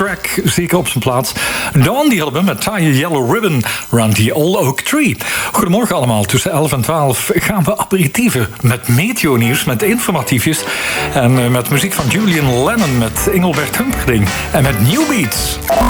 track zeker op zijn plaats. Dawn die hadden we met Tie a Yellow Ribbon Round the Old Oak Tree. Goedemorgen allemaal. Tussen 11 en 12 gaan we aperitieven met meteo-nieuws, met informatiefjes en met muziek van Julian Lennon, met Engelbert Humperdinck en met New Beats.